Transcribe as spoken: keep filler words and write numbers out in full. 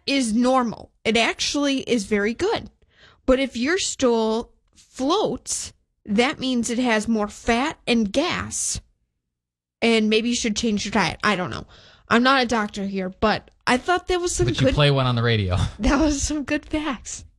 is normal. It actually is very good. But if your stool floats, that means it has more fat and gas. And maybe you should change your diet. I don't know. I'm not a doctor here, but I thought that was some but good... you play one on the radio. That was some good facts.